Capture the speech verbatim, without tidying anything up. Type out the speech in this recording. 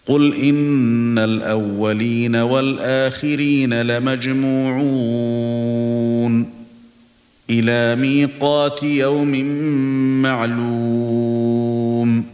قُلْ إِنَّ الْأَوَّلِينَ وَالْآخِرِينَ لَمَجْمُوعُونَ إِلَى مِيقَاتِ يَوْمٍ مَّعْلُومٍ